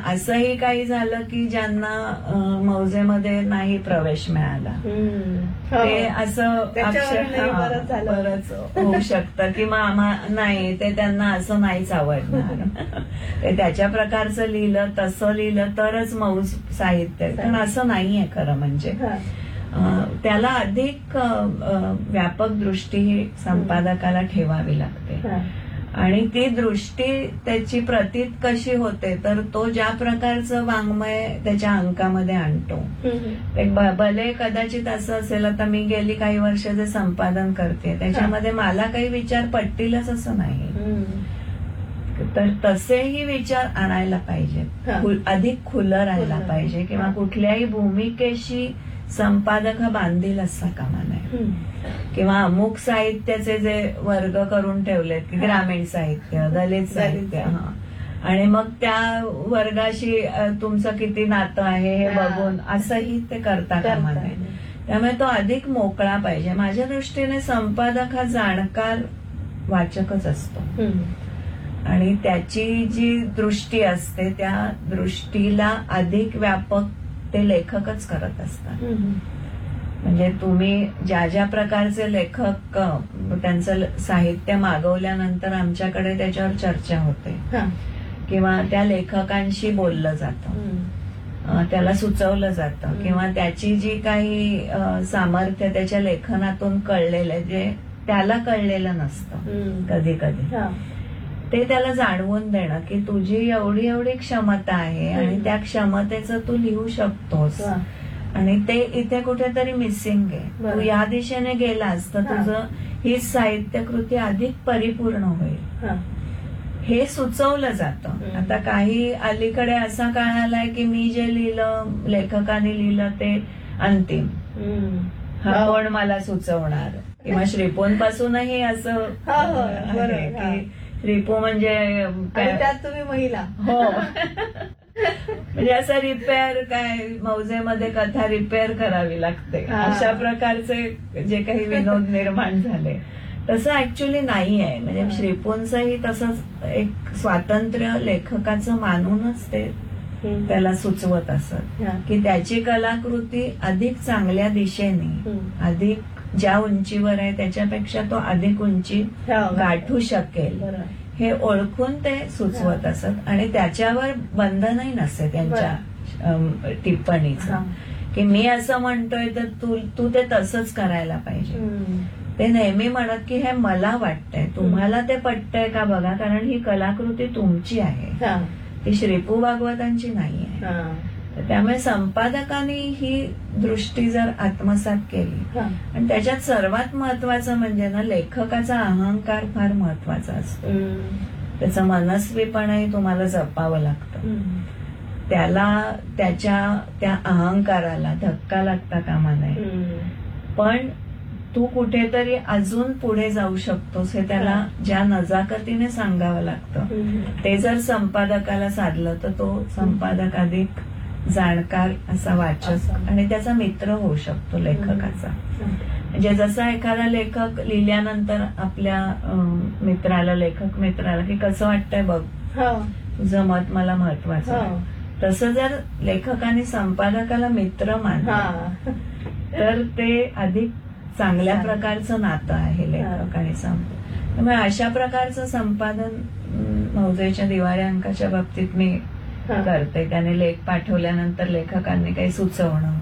असंही काही झालं की ज्यांना मौजेमध्ये नाही प्रवेश मिळाला, ते असं बरंच होऊ शकतं की नाही ते त्यांना असं नाहीच आवडणार. ते त्याच्या प्रकारचं लिहिलं, तसं लिहिलं तरच मौज साहित्य, पण असं नाहीये खरं म्हणजे. त्याला अधिक व्यापक दृष्टी ही संपादकाला ठेवावी लागते. आणि ती दृष्टी त्याची प्रतीत कशी होते, तर तो ज्या प्रकारचं वाङ्मय त्याच्या अंकामध्ये आणतो. भले कदाचित असं असेल, आता मी गेली काही वर्ष जे संपादन करते त्याच्यामध्ये मला काही विचार पटतीलच असं नाही, तर तसेही विचार आणायला पाहिजेत, अधिक खुलं राहायला पाहिजे, किंवा कुठल्याही भूमिकेशी संपादक हा बांधील असता कामा नये. किंवा अमुक साहित्याचे जे वर्ग करून ठेवलेत की ग्रामीण साहित्य, दलित साहित्य, आणि मग त्या वर्गाशी तुमचं किती नातं आहे हे बघून असंही ते करता कामा नये. त्यामुळे तो अधिक मोकळा पाहिजे. माझ्या दृष्टीने संपादक हा जाणकार वाचकच असतो, आणि त्याची जी दृष्टी असते त्या दृष्टीला अधिक व्यापक ते लेखकच करत असतात. म्हणजे तुम्ही ज्या ज्या प्रकारचे लेखक, त्यांचं साहित्य मागवल्यानंतर आमच्याकडे त्याच्यावर चर्चा होते, किंवा त्या लेखकांशी बोललं जातं, त्याला सुचवलं जातं, किंवा त्याची जी काही सामर्थ्य त्याच्या लेखनातून कळलेलं आहे, जे त्याला कळलेलं नसतं कधी कधी, ते त्याला जाणवून देणं की तुझी एवढी एवढी क्षमता आहे आणि त्या क्षमतेचं तू लिहू शकतोस, आणि ते इथे कुठेतरी मिसिंग आहे, तू या दिशेने गेलास तर तुझं ही साहित्यकृती अधिक परिपूर्ण होईल, हे सुचवलं जातं. आता काही अलीकडे असा काळ आलाय की मी जे लिहिलं, लेखकाने लिहिलं ते अंतिम, हा कोण मला सुचवणार, किंवा श्रीपोंपासूनही असं आहे की रिपो म्हणजे त्यात तुम्ही महिला, हो, म्हणजे असं रिपेअर, काय मौजेमध्ये कथा रिपेअर करावी लागते, अशा प्रकारचे जे काही विनोद निर्माण झाले, तसं ऍक्च्युली नाही आहे. म्हणजे श्रीपूंचंही तसंच एक स्वातंत्र्य लेखकाचं मानूनच ते त्याला सुचवत असत की त्याची कलाकृती अधिक चांगल्या दिशेने, अधिक ज्या उंचीवर आहे त्याच्यापेक्षा तो अधिक उंची गाठू शकेल, हे ओळखून ते सुचवत असत. आणि त्याच्यावर बंधनही नसते त्यांच्या टिप्पणीचं की मी असं म्हणतोय तर तू ते तसंच करायला पाहिजे. ते नेहमी म्हणत की हे मला वाटतंय, तुम्हाला ते पटतंय का बघा, कारण ही कलाकृती तुमची आहे, ती श्रीपू भागवतांची नाही आहे. त्यामुळे संपादकांनी ही दृष्टी जर आत्मसात केली, आणि त्याच्यात सर्वात महत्वाचं म्हणजे ना, लेखकाचा अहंकार फार महत्वाचा असतो. त्याचं मनस्वीपणही तुम्हाला जपावं लागतं. त्याला त्या अहंकाराला धक्का लागता कामा नये, पण तू कुठेतरी अजून पुढे जाऊ शकतोस हे त्याला ज्या नजाकतीने सांगावं लागतं. ते जर संपादकाला साधलं तर तो संपादक अधिक जाणकार असा वाचक आणि त्याचा मित्र होऊ शकतो लेखकाचा. म्हणजे जसा एखादा लेखक लिहिल्यानंतर आपल्या मित्राला, लेखक मित्राला की कसं वाटतंय बघ, तुझं मत मला महत्वाचं आहे, तसं जर लेखकाने संपादकाला मित्र मानलं तर ते अधिक चांगल्या प्रकारचं नातं आहे लेखक आणि संपादक. त्यामुळे अशा प्रकारचं संपादन मौजेच्या दिवाळी अंकाच्या बाबतीत मी करते. त्याने लेख पाठवल्यानंतर लेखकांनी काही सुचवणं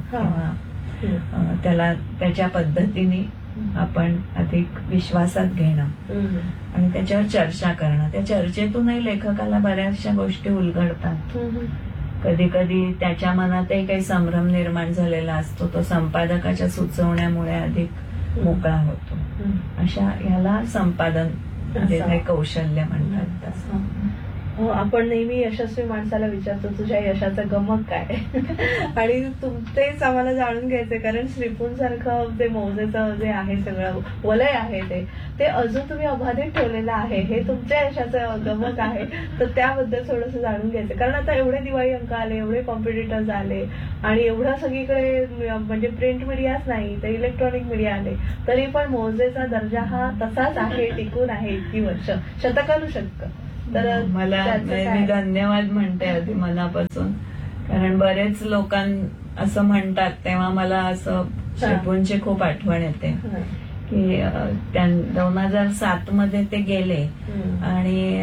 किंवा त्याला त्याच्या पद्धतीने आपण अधिक विश्वासात घेणं आणि त्याच्यावर चर्चा करणं. त्या चर्चेतूनही लेखकाला बऱ्याचशा गोष्टी उलगडतात. कधी कधी त्याच्या मनातही काही संभ्रम निर्माण झालेला असतो, तो संपादकाच्या सुचवण्यामुळे अधिक मोकळा होतो. अशा ह्याला संपादन जे कौशल्य म्हणतात तसं. आपण नेहमी यशस्वी माणसाला विचारतो तुझ्या यशाचं गमक काय, आणि तेच आम्हाला जाणून घ्यायचंय, कारण श्रीपूंसारखं ते मौजेचं जे आहे सगळं वलय आहे ते अजून तुम्ही अबाधित ठेवलेलं आहे, हे तुमच्या यशाचं गमक आहे. तर त्याबद्दल थोडंसं जाणून घ्यायचं, कारण आता एवढे दिवाळी अंक आले, एवढे कॉम्पिटिटर्स आले, आणि एवढं सगळीकडे म्हणजे प्रिंट मीडियाच नाही तर इलेक्ट्रॉनिक मीडिया आले, तरी पण मौजेचा दर्जा हा तसाच आहे, टिकून आहे इतकी वर्ष, शतकानुशतक. तर मला त्याचं मी काय? धन्यवाद म्हणते आधी मनापासून, कारण बरेच असं म्हणतात तेव्हा मला असं श्रीपूंची खूप आठवण येते की 2007 मध्ये ते गेले आणि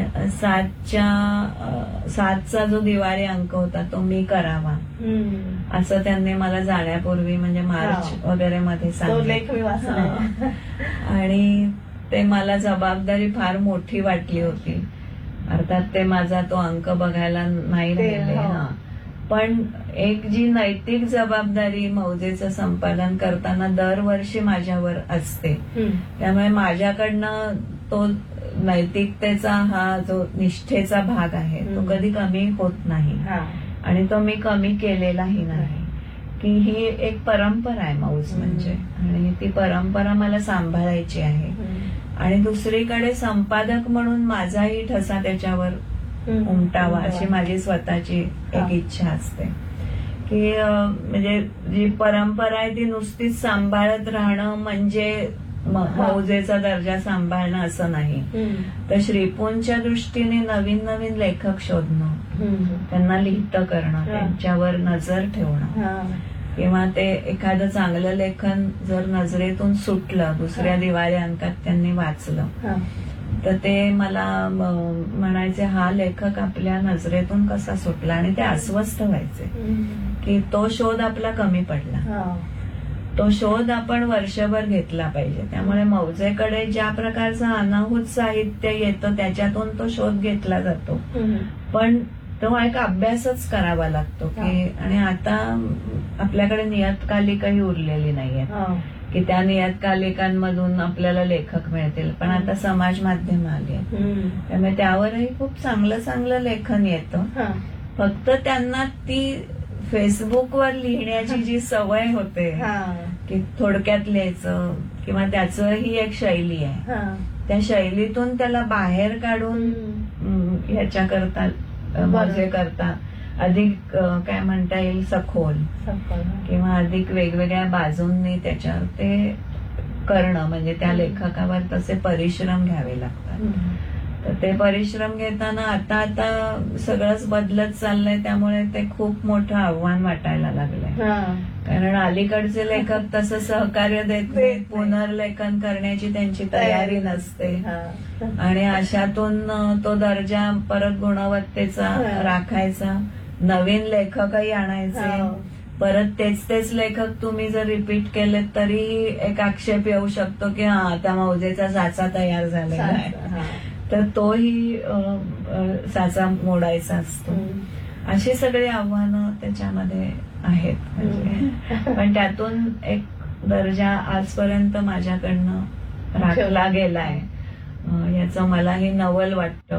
7चा जो दिवाळी अंक होता तो मी करावा असं त्यांनी मला जाण्यापूर्वी म्हणजे मार्च वगैरे मध्ये तो लेख मी वाचला. आणि ते मला जबाबदारी फार मोठी वाटली होती. अर्थात ते माझा तो अंक बघायला नाही राहिले, पण एक जी नैतिक जबाबदारी मौजेचं संपादन करताना दरवर्षी माझ्यावर असते, त्यामुळे माझ्याकडनं तो नैतिकतेचा हा जो निष्ठेचा भाग आहे तो कधी कमी होत नाही आणि तो मी कमी केलेलाही नाही. की ही एक परंपरा आहे मौज म्हणजे, आणि ती परंपरा मला सांभाळायची आहे. आणि दुसरीकडे संपादक म्हणून माझाही ठसा त्याच्यावर उमटावा अशी माझी स्वतःची एक इच्छा असते. की म्हणजे जी परंपरा आहे ती नुसतीच सांभाळत राहणं म्हणजे मौजेचा दर्जा सांभाळणं असं नाही, तर श्रीपूंच्या दृष्टीने नवीन नवीन लेखक शोधणं, त्यांना लिहितं करणं, त्यांच्यावर नजर ठेवणं, किंवा ते एखादं चांगलं लेखन जर नजरेतून सुटलं, दुसऱ्या दिवाळी अंकात त्यांनी वाचलं, तर ते मला म्हणायचे हा लेखक आपल्या नजरेतून कसा सुटला, आणि ते अस्वस्थ व्हायचे की तो शोध आपला कमी पडला. तो शोध आपण वर्षभर घेतला पाहिजे. त्यामुळे मौजेकडे ज्या प्रकारचं अनाहूत साहित्य येतं त्याच्यातून तो शोध घेतला जातो, पण तो एक अभ्यासच करावा लागतो की, आणि आता आपल्याकडे नियतकालिकही उरलेली नाहीये की त्या नियतकालिकांमधून आपल्याला लेखक मिळतील, पण आता समाज माध्यम आली, त्यामुळे त्यावरही खूप चांगलं चांगलं लेखन येतं. फक्त त्यांना ती फेसबुकवर लिहिण्याची जी सवय होते की थोडक्यात लिहायचं, किंवा त्याचं ही एक शैली आहे, त्या शैलीतून त्याला बाहेर काढून ह्याच्याकरता मजे करता अधिक काय म्हणता येईल सखोल किंवा अधिक वेगवेगळ्या बाजूंनी त्याच्यावर ते करणं, म्हणजे त्या लेखकावर तसे परिश्रम घ्यावे लागतात. तर ते परिश्रम घेताना आता आता सगळंच बदलत चाललंय, त्यामुळे ते खूप मोठं आव्हान वाटायला लागलंय. कारण अलीकडचे लेखक तसं सहकार्य देत नाहीत, पुनर्लेखन करण्याची त्यांची तयारी नसते, आणि अशातून तो दर्जा परत गुणवत्तेचा राखायचा, नवीन लेखकही आणायचे, परत तेच लेखक तुम्ही जर रिपीट केले तरी एक आक्षेप येऊ शकतो की हा त्या मौजेचा साचा तयार झालेला आहे, तर तोही साचा मोडायचा असतो. अशी सगळी आव्हानं त्याच्यामध्ये आहेत. म्हणजे पण त्यातून एक दर्जा आजपर्यंत माझ्याकडनं राखला गेलाय, याचं मलाही नवल वाटतं.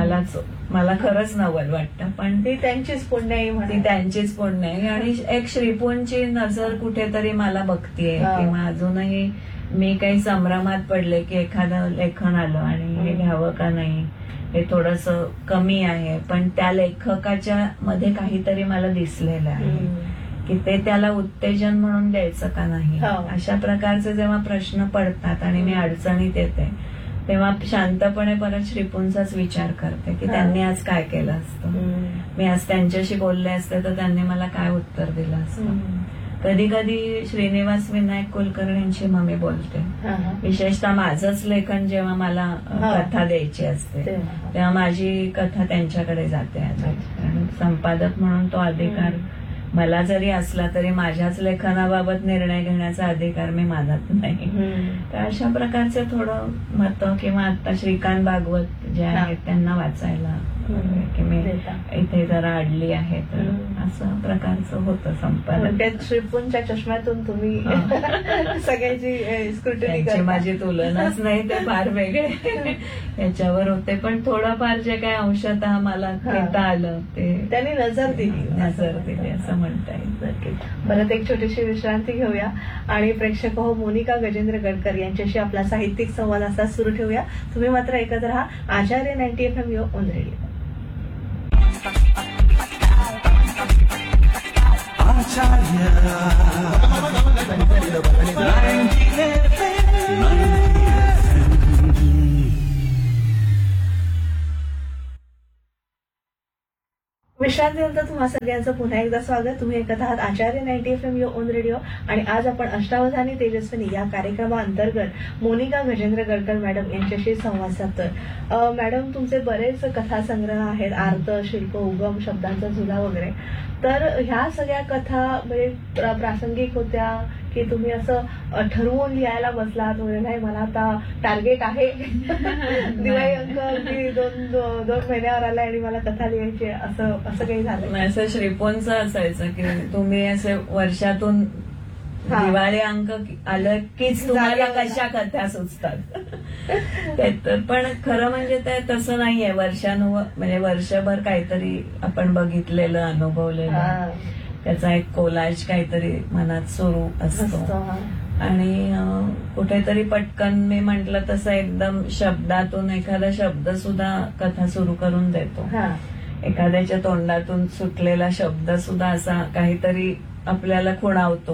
मला खरंच नवल वाटतं, पण ती त्यांचीच पुण्य आहे, ती त्यांचीच पुण्य आहे. आणि एक श्रीपूंची नजर कुठेतरी मला बघतीये, किंवा अजूनही मी काही संभ्रमात पडले की एखादं लेखन आलं आणि हे घ्यावं का नाही, हे थोडस कमी आहे, पण त्या लेखकाच्या मध्ये काहीतरी मला दिसलेलं आहे की ते त्याला उत्तेजन म्हणून द्यायचं का नाही. अशा प्रकारचे जेव्हा प्रश्न पडतात आणि मी अडचणीत येते, तेव्हा शांतपणे परत श्रीपूंचाच विचार करते की त्यांनी आज काय केलं असतं, मी आज त्यांच्याशी बोलले असते तर त्यांनी मला काय उत्तर दिलं असतं. कधी कधी श्रीनिवास विनायक कुलकर्णींची मम्मी बोलते, विशेषतः माझंच लेखन जेव्हा मला कथा द्यायची असते तेव्हा माझी कथा त्यांच्याकडे जाते. कारण संपादक म्हणून तो अधिकार मला जरी असला तरी माझ्याच लेखनाबाबत निर्णय घेण्याचा अधिकार मी मानत नाही. तर अशा प्रकारचे थोडं मत, किंवा आता श्रीकांत भागवत जे आहेत त्यांना वाचायला की मी इथे जरा अडली आहे, तर असं प्रकारचं होतं संपादन. श्रीपूंच्या चष्म्यातून तुम्ही सगळ्याची स्क्रुटिनी, माझी तुलनाच नाही, ते फार वेगळे याच्यावर होते, पण थोडंफार जे काही अंशतः मला घेता आलं ते त्यांनी नजर दिली असं म्हणता येईल. परत एक छोटीशी विश्रांती घेऊया आणि प्रेक्षक हो मोनिका गजेंद्र गडकर यांच्याशी आपला साहित्यिक संवाद असा सुरू ठेवूया. तुम्ही मात्र ऐकत राहा आचार्य 90 FM ऑन रेडिओ. तुम्हा सगळ्यांचं पुन्हा एकदा स्वागत. तुम्ही ऐकत आहात आचार्य 90 FM युअर ओन रेडिओ आणि आज आपण अष्टावधानी तेजस्विनी या कार्यक्रमाअंतर्गत मोनिका गजेंद्र गडकर मॅडम यांच्याशी संवाद साधतोय. मॅडम, तुमचे बरेच कथासंग्रह आहेत, आर्त, शिल्प, उगम, शब्दांचा झुला वगैरे. तर ह्या सगळ्या कथा म्हणजे प्रासंगिक होत्या की तुम्ही असं ठरवून लिहायला बसलात वगैरे? नाही, मला आता टार्गेट आहे दिवाळी अंक अगदी दोन महिन्यावर आलाय आणि मला कथा लिहायची, असं काही झालं? असं श्रीपोनचं असायचं की तुम्ही असे वर्षातून दिवाळी अंक आलं कीच तुम्हाला कशा कथा सुचतात. पण खरं म्हणजे ते तसं नाहीये. म्हणजे वर्षभर काहीतरी आपण बघितलेलं, अनुभवलेलं, त्याचा एक कोलाज काहीतरी मनात सुरू असतो आणि कुठेतरी पटकन मी म्हंटल तसं एकदम शब्दातून एखादा शब्द सुद्धा कथा सुरू करून देतो. एखाद्याच्या तोंडातून सुटलेला शब्द सुद्धा असा काहीतरी आपल्याला खुणावतो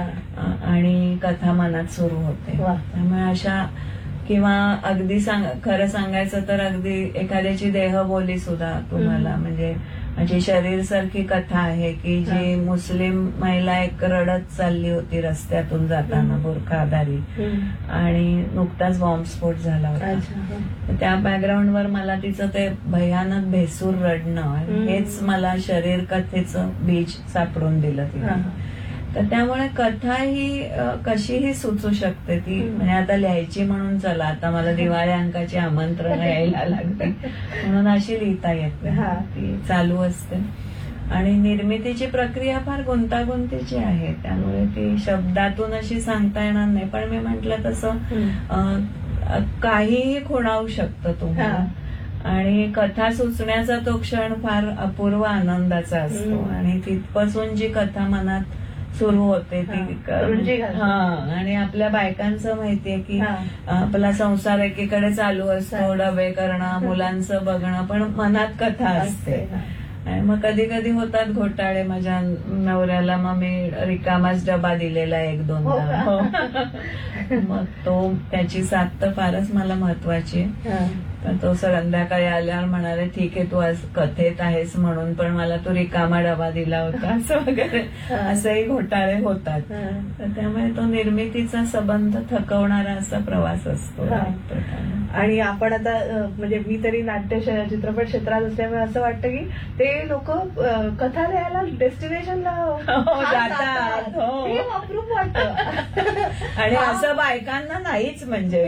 आणि कथा मनात सुरू होते. त्यामुळे अशा किंवा अगदी खरं सांगायचं तर अगदी एखाद्याची देहबोली सुद्धा तुम्हाला, म्हणजे माझी शरीर सारखी कथा आहे की जी मुस्लिम महिला एक रडत चालली होती रस्त्यातून जाताना बुरखाधारी आणि नुकताच बॉम्बस्फोट झाला होता. त्या बॅकग्राऊंडवर मला तिचं ते भयानक भेसूर रडणं हेच मला शरीर कथेचं बीज सापडून दिलं तिला. तर त्यामुळे कथा ही कशीही सुचू शकते ती. म्हणजे आता लिहायची म्हणून चला आता मला दिवाळी अंकाची आमंत्रण यायला लागते म्हणून अशी लिहिता येते, ती चालू असते. आणि निर्मितीची प्रक्रिया फार गुंतागुंतीची आहे, त्यामुळे ती शब्दातून अशी सांगता येणार नाही. पण मी म्हटलं तसं काहीही खुणावू शकतं तुम्हाला आणि कथा सुचण्याचा तो क्षण फार अपूर्व आनंदाचा असतो आणि तिथपासून जी कथा मनात सुरू होते ती आणि आपल्या बायकांचं माहितीये की आपला संसार एकीकडे चालू असतो, डबे करणं, मुलांचं बघणं, पण मनात कथा असते. आणि मग कधी कधी होतात घोटाळे. माझ्या नवऱ्याला मग मी रिकामाच डबा दिलेला 1-2दा. मग त्याची साथ तर फारच मला महत्वाची. तर तो संध्याकाळी आल्यावर म्हणाले ठीक आहे तू आज कथेत आहेस म्हणून, पण मला तू रिकामा डबा दिला होता असं वगैरे असेही घोटाळे होतात. तर त्यामुळे तो निर्मितीचा संबंध थकवणारा असा प्रवास असतो. आणि आपण आता म्हणजे मी तरी नाट्य चित्रपट क्षेत्रात असल्यामुळे असं वाटतं की ते लोक कथा लिहायला डेस्टिनेशनला जातात, अप्रूप वाटतं. आणि असं बायकांना नाहीच म्हणजे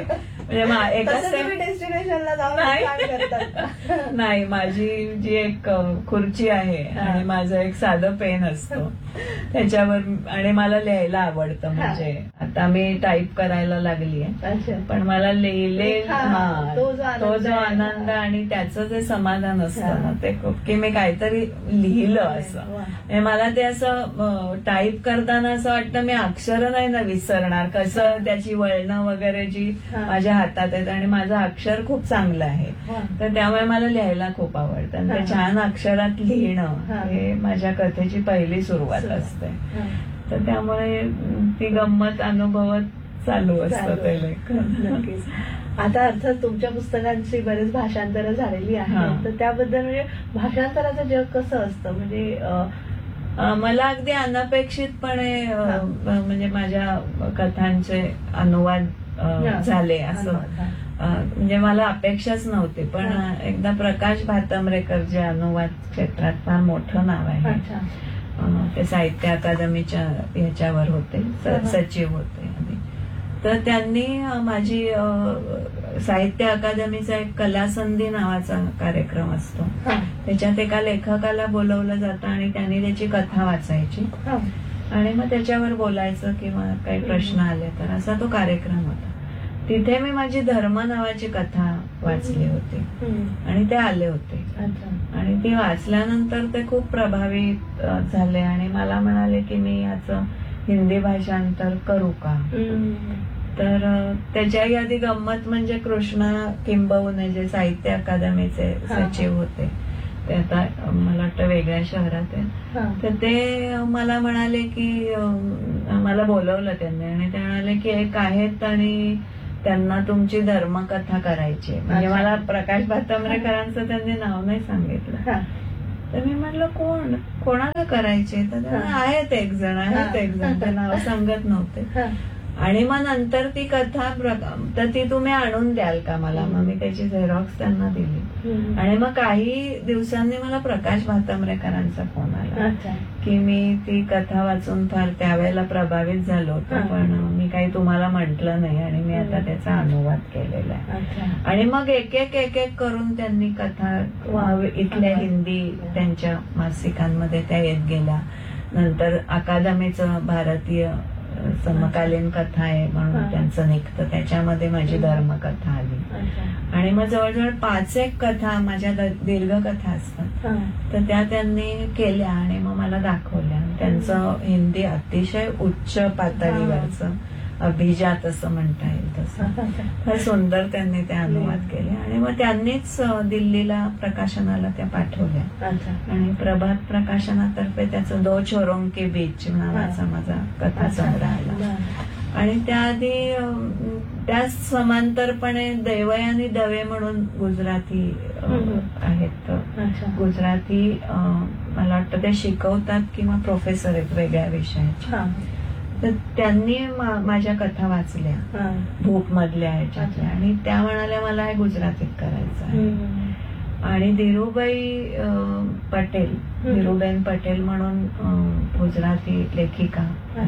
डेस्टिनेशनला जाऊन नाही. माझी जी एक खुर्ची आहे आणि माझं एक साधं पेन असतो त्याच्यावर, आणि मला लिहायला आवडतं. म्हणजे आता मी टाईप करायला लागलीये, पण मला लिहिले तो जो आनंद आणि त्याचं जे समाधान असतं ना ते खूप, की मी काहीतरी लिहिलं असं. मला ते असं टाईप करताना असं वाटतं मी अक्षर नाही ना विसरणार, कसं त्याची वळणं वगैरे जी माझ्या हातात आहेत आणि माझं अक्षर खूप चांगलं आहे. तर त्यामुळे मला लिहायला खूप आवडतं आणि ते छान अक्षरात लिहिणं हे माझ्या कथेची पहिली सुरुवात असते. तर त्यामुळे ती गंमत अनुभवत चालू असतं ते लेखन. आता अर्थात तुमच्या पुस्तकांची बरेच भाषांतरं झालेली आहेत, तर त्याबद्दल म्हणजे भाषांतराचं जग कसं असतं? म्हणजे मला अगदी अनपेक्षितपणे म्हणजे माझ्या कथांचे अनुवाद झाले असं, म्हणजे मला अपेक्षाच नव्हती. पण एकदा प्रकाश भातंब्रेकर जे अनुवाद क्षेत्रात फार मोठं नाव आहे, ते साहित्य अकादमीच्या ह्याच्यावर होते, सचिव होते. तर त्यांनी माझी साहित्य अकादमीचा एक कलासंधी नावाचा कार्यक्रम असतो, त्याच्यात एका लेखकाला बोलवलं जातं आणि त्यांनी त्याची कथा वाचायची आणि मग त्याच्यावर बोलायचं किंवा काही प्रश्न आले तर, असा तो कार्यक्रम होता. तिथे मी माझी धर्म नावाची कथा वाचली होती आणि ते आले होते आणि ती वाचल्यानंतर ते खूप प्रभावित झाले आणि मला म्हणाले की मी याचं हिंदी भाषांतर करू का. तर त्याच्याही आधी गंमत म्हणजे कृष्णा किंबहुने जे साहित्य अकादमीचे सचिव होते, ते आता मला वाटतं वेगळ्या शहरात आहे, तर ते मला म्हणाले की मला बोलवलं त्यांनी आणि ते म्हणाले की एक आहेत आणि त्यांना तुमची धर्मकथा करायची. म्हणजे मला प्रकाश भातंब्रेकरांचं त्यांनी नाव नाही सांगितलं. तर मी म्हटलं कोणाला करायचे? तर ते म्हणे, आहेत एक जण ते नाव सांगत नव्हते. आणि मग नंतर ती कथा तर ती तुम्ही आणून द्याल का मला? मग मी त्याची झेरॉक्स त्यांना दिली. आणि मग काही दिवसांनी मला प्रकाश भातांब्रेकरांचा फोन आला की मी ती कथा वाचून फार त्यावेळेला प्रभावित झालो होतो, पण मी काही तुम्हाला म्हटलं नाही आणि मी आता त्याचा अनुवाद केलेला आहे. आणि मग एक एक करून त्यांनी कथा इथल्या हिंदी त्यांच्या मासिकांमध्ये त्या येत गेल्या. नंतर अकादमीचं भारतीय समकालीन कथा आहे म्हणून त्यांचं निघतं, त्याच्यामध्ये माझी धर्मकथा आली. आणि मग जवळजवळ 5 कथा माझ्या दीर्घकथा असतात, तर त्या त्यांनी केल्या आणि मग मला दाखवल्या. त्यांचं हिंदी अतिशय उच्च पातळीवरचं अभिजात असं म्हणता येईल तसं फार सुंदर त्यांनी ते अनुवाद केले. आणि मग त्यांनीच दिल्लीला प्रकाशनाला त्या पाठवल्या. आणि प्रभात प्रकाशनातर्फे त्याचं 2 छोरों के बीच नावाचा माझा कथा संग्रह आला. आणि त्याआधी त्या समांतरपणे देवयानी दवे म्हणून गुजराती आहेत. गुजराती मला वाटतं ते शिकवतात किंवा प्रोफेसर आहेत वेगळ्या विषयाच्या. तर त्यांनी माझ्या कथा वाचल्या भूप मधल्या ह्याच्यातल्या, आणि त्या म्हणाल्या मला हे गुजरातीत करायचं आहे. आणि धीरूबेन पटेल म्हणून गुजराती लेखिका,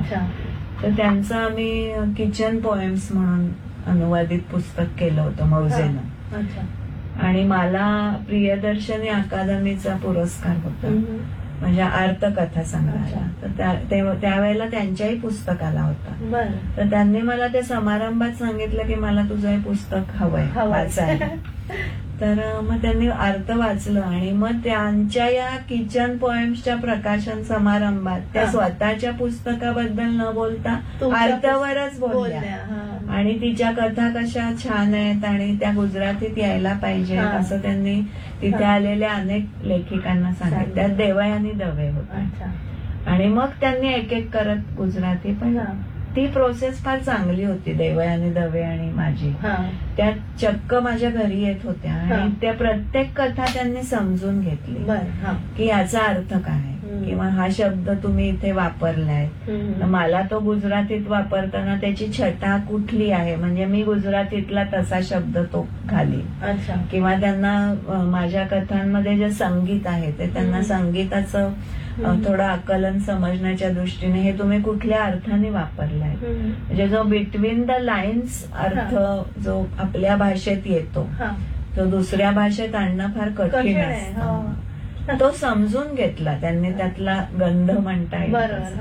तर त्यांचं आम्ही किचन पोएम्स म्हणून अनुवादित पुस्तक केलं होतं मौजेनं. आणि मला प्रियदर्शनी अकादमीचा पुरस्कार होता माझ्या अर्थकथा संग्रहाला. तर त्यावेळेला त्यांच्याही पुस्तकाला होता. तर त्यांनी मला त्या समारंभात सांगितलं की मला तुझं हे पुस्तक हवंय वाचायला. तर मग त्यांनी अर्थ वाचलं आणि मग त्यांच्या या किचन पोएम्सच्या प्रकाशन समारंभात त्या स्वतःच्या पुस्तकाबद्दल न बोलता अर्थावरच बोलल्या. आणि तिच्या कथा कशा छान आहेत आणि त्या गुजरातीत यायला पाहिजे असं त्यांनी तिथे आलेल्या अनेक लेखिकांना सांगितलं. त्यात देवयानी दवे होते. आणि मग त्यांनी एक करत गुजराती, पण ती प्रोसेस फार चांगली होती. देवयानी दवे आणि माझी त्या चक्क माझ्या घरी येत होत्या आणि त्या प्रत्येक कथा त्यांनी समजून घेतली की याचा अर्थ काय किंवा हा शब्द तुम्ही इथे वापरलाय. मला तो गुजरातीत वापरताना त्याची छटा कुठली आहे, म्हणजे मी गुजरातीतला तसा शब्द तो घालीन. किंवा त्यांना माझ्या कथांमध्ये जे संगीत आहे ते त्यांना संगीताचं थोडं आकलन समजण्याच्या दृष्टीने हे तुम्ही कुठल्या अर्थाने वापरलाय, म्हणजे जो बिटवीन द लाईन्स अर्थ जो आपल्या भाषेत येतो तो दुसऱ्या भाषेत आणणं फार कठीण असतं. तो समजून घेतला त्यांनी, त्यातला गंध म्हणता येईल.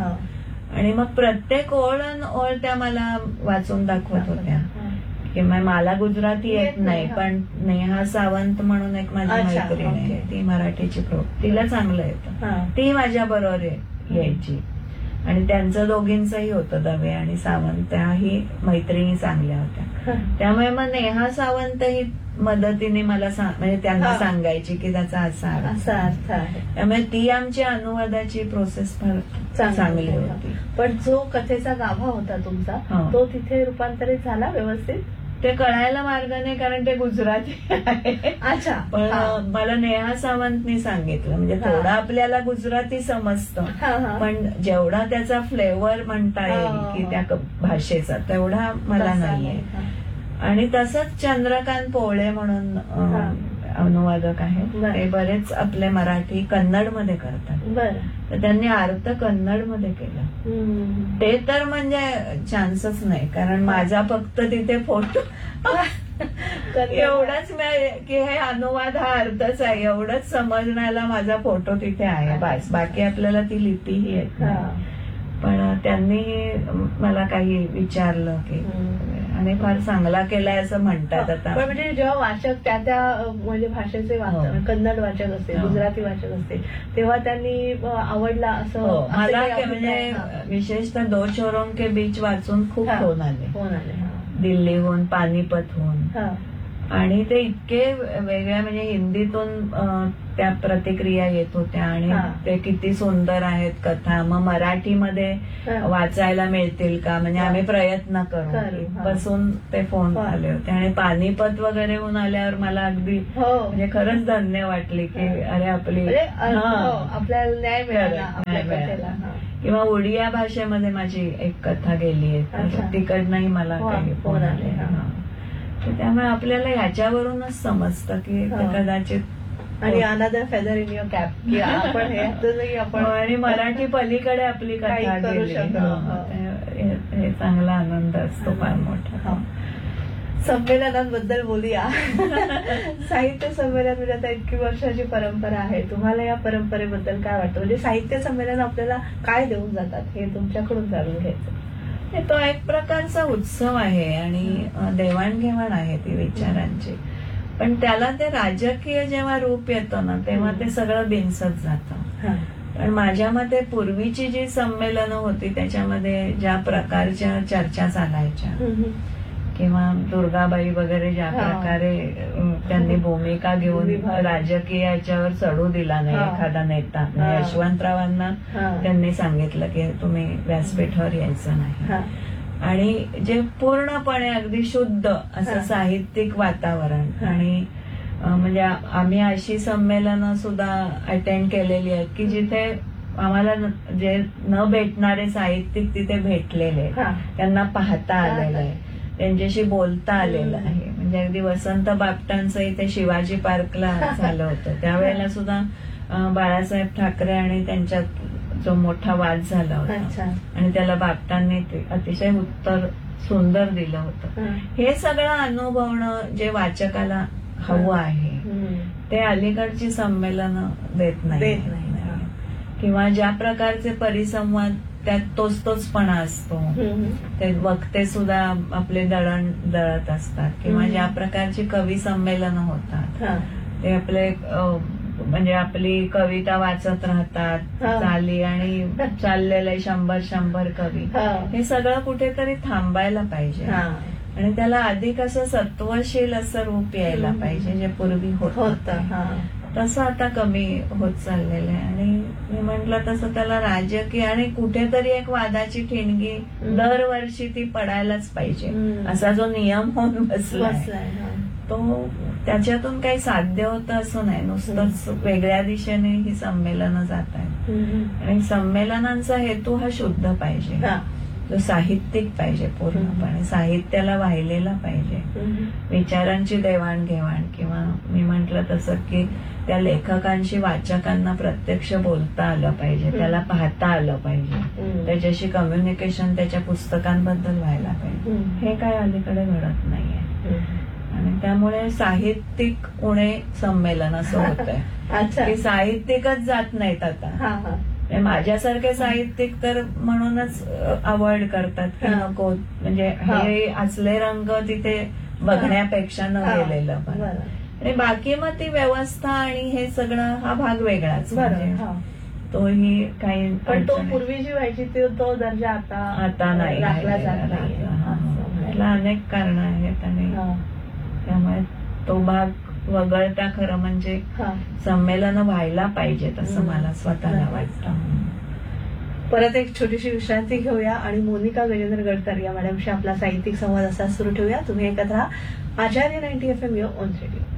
आणि मग प्रत्येक ओळ त्या मला वाचून दाखवत होत्या. किंवा मला गुजराती येत नाही, पण नेहा सावंत म्हणून एक माझी मैत्रीण आहे, ती मराठीची तिला चांगलं येतं, ती माझ्या बरोबर यायची. आणि त्यांचं दोघींचंही होतं, दवे आणि सावंत, त्याही मैत्रिणी चांगल्या होत्या. त्यामुळे मग नेहा सावंत ही मदतीने मला म्हणजे त्यांना सांगायची की त्याचा असा अर्थ आहे. त्यामुळे ती आमची अनुवादाची प्रोसेस फार चांगली होती. पण जो कथेचा गाभा होता तुमचा तो तिथे रूपांतरित झाला व्यवस्थित? ते कळायला मार्ग नाही, कारण ते गुजराती आहे. अच्छा. पण मला नेहा सावंतनी सांगितलं, म्हणजे थोडं आपल्याला गुजराती समजतं, पण जेवढा त्याचा फ्लेवर म्हणता येईल की त्या भाषेचा तेवढा मला नाहीये. आणि तसंच चंद्रकांत पोळे म्हणून अनुवादक आहेत, ते बरेच आपले मराठी कन्नड मध्ये करतात. तर त्यांनी अर्थ कन्नड मध्ये केलं. ते तर म्हणजे चान्सच नाही, कारण माझा फक्त तिथे फोटो एवढाच की हे अनुवाद हा अर्थच आहे एवढंच समजण्याला माझा फोटो तिथे आहे बस. बाकी आपल्याला ती लिपीही येत नाही. पण त्यांनी मला काही विचारलं की, आणि फार चांगला केलाय असं म्हणतात आता. पण म्हणजे जेव्हा वाचक त्या म्हणजे भाषेचे वाचक, कन्नड वाचक असतील, गुजराती वाचक असतील, तेव्हा त्यांनी आवडला असं मला म्हणजे विशेषतः 2 छोरों के बीच वाचून खूप फोन आले दिल्लीहून, पानिपतहून. आणि ते इतके वेगळ्या म्हणजे हिंदीतून त्या प्रतिक्रिया येत होत्या आणि हा. ते किती सुंदर आहेत कथा. मग मराठीमध्ये हा. वाचायला मिळतील का, म्हणजे हा. आम्ही प्रयत्न करू. करू, हा. बसून ते फोन हा. आले होते आणि पानिपत वगैरे होऊन आल्यावर मला अगदी हो म्हणजे खरंच धन्य वाटली की हा. अरे आपली म्हणजे हा. हो, आपल्याला न्याय मिळाला खरं, आपल्या न्याय कथेला. मिळाला. हा. किंवा ओडिया भाषेमध्ये माझी एक कथा गेली अच्छा. आहे, तिकडनंही मला वा, काही फोन फोन आले, आले. हा. हा. तर त्यामुळे आपल्याला ह्याच्यावरूनच समजतं की ते हा. कदाचित आणि another feather in your cap की आपण ह्यातूनही आपण आणि मराठी पलीकडे आपली काही कथा करू गेली. शकतो. हा. हे चांगला आनंद असतो फार मोठा. हा. संमेलनांबद्दल बोलूया. साहित्य संमेलन म्हणजे आता इतकी वर्षाची परंपरा आहे, तुम्हाला या परंपरेबद्दल काय वाटतं? म्हणजे साहित्य संमेलन आपल्याला काय देऊन जातात हे तुमच्याकडून जाणून घ्यायचं. तो एक प्रकारचा उत्सव आहे आणि देवाणघेवाण आहे ती विचारांची. पण त्याला ते राजकीय जेव्हा रूप येतं ना तेव्हा ते सगळं बिनसत जातं. पण माझ्या मते पूर्वीची जी संमेलनं होती त्याच्यामध्ये ज्या प्रकारच्या चर्चा चालायच्या किंवा दुर्गाबाई वगैरे ज्या प्रकारे त्यांनी भूमिका घेऊन राजकीय याच्यावर चढू दिला नाही एखादा नेता. यशवंतरावांना त्यांनी सांगितलं की तुम्ही व्यासपीठावर यायचं नाही. आणि जे पूर्णपणे अगदी शुद्ध असं साहित्यिक वातावरण. आणि म्हणजे आम्ही अशी संमेलनं सुद्धा अटेंड केलेली आहेत की जिथे आम्हाला जे न भेटणारे साहित्यिक तिथे भेटलेले, त्यांना पाहता आलेलं आहे, त्यांच्याशी बोलता आलेलं आहे. म्हणजे अगदी वसंत बापटांचं इथे शिवाजी पार्कला झालं होतं त्यावेळेला सुद्धा बाळासाहेब ठाकरे आणि त्यांच्यात जो मोठा वाद झाला होता आणि त्याला बापटांनी अतिशय उत्तर सुंदर दिलं होतं. हे सगळं अनुभवणं जे वाचकाला हवं आहे ते अलीकडची संमेलनं देत नाही. किंवा ज्या प्रकारचे परिसंवाद त्यात तोचपणा असतो, ते वक्ते सुद्धा आपले दळण दळत असतात. किंवा ज्या प्रकारची कवी संमेलनं होतात ते आपले म्हणजे आपली कविता वाचत राहतात, चाली आणि चाललेले 100 कवी, हे सगळं कुठेतरी थांबायला पाहिजे आणि त्याला अधिक असं सत्वशील असं रूप यायला पाहिजे जे पूर्वी होतं. तसं आता कमी होत चाललेलं आहे. आणि मी म्हंटल तसं त्याला राजकीय आणि कुठेतरी एक वादाची ठिणगी दरवर्षी ती पडायलाच पाहिजे असा जो नियम होऊन बसलाय तो त्याच्यातून काही साध्य होतं असं नाही. नुसतंच वेगळ्या दिशेने ही संमेलनं जात आहेत आणि संमेलनांचा हेतू हा शुद्ध पाहिजे, जो साहित्यिक पाहिजे, पूर्णपणे साहित्याला वाहिलेला पाहिजे, विचारांची देवाणघेवाण. किंवा मी म्हंटल तसं की त्या लेखकांशी वाचकांना प्रत्यक्ष बोलता आलं पाहिजे, त्याला पाहता आलं पाहिजे, त्याच्याशी कम्युनिकेशन त्याच्या पुस्तकांबद्दल व्हायला पाहिजे. हे काय अलीकडे घडत नाहीये आणि त्यामुळे साहित्यिक उणे संमेलन असं होतंय की साहित्यिकच जात नाहीत आता. माझ्यासारखे साहित्यिक तर म्हणूनच अवॉइड करतात की नको, म्हणजे हे असले रंग तिथे बघण्यापेक्षा न गेलेलं बरं. आणि बाकी मग ती व्यवस्था आणि हे सगळं हा भाग वेगळाच. तोही काही, पण तो पूर्वी जी व्हायची तो दर्जा आता नाही राखला जात नाही. त्याला अनेक कारण आहेत आणि त्यामुळे तो भाग वगळता खरं म्हणजे संमेलन व्हायला पाहिजेत असं मला स्वतःला वाटतं. परत एक छोटीशी विश्रांती घेऊया आणि मोनिका गजेंद्र गडकर या मॅडमशी आपला साहित्यिक संवाद असा सुरू ठेवूया. तुम्ही ऐकत राहा आचार्य 90 FM ऑन रेडिओ.